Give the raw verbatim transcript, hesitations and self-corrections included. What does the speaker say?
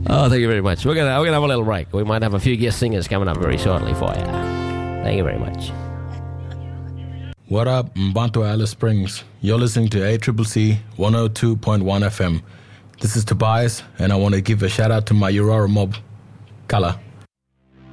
Oh, thank you very much. We're gonna we're gonna have a little break. We might have a few guest singers coming up very shortly for you. Thank you very much. What up, Mbanto Alice Springs? You're listening to A C C C one oh two point one F M. This is Tobias, and I want to give a shout out to my Aurora mob. Kala.